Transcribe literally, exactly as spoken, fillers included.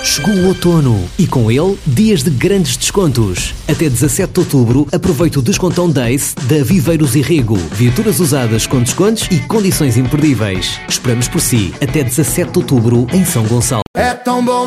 Chegou o outono e com ele dias de grandes descontos. Até dezassete de outubro aproveite o Descontão Days da Viveiros e Rego. Viaturas usadas com descontos e condições imperdíveis. Esperamos por si até dezassete de outubro em São Gonçalo. É tão bom